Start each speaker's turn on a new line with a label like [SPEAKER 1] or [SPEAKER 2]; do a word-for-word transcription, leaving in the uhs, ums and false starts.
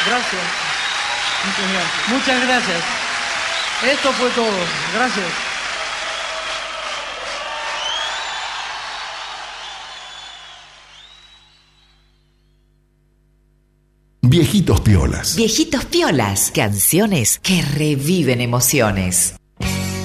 [SPEAKER 1] Gracias. Muchas gracias. Muchas gracias. Esto fue todo. Gracias.
[SPEAKER 2] Viejitos Piolas.
[SPEAKER 3] Viejitos Piolas. Canciones que reviven emociones.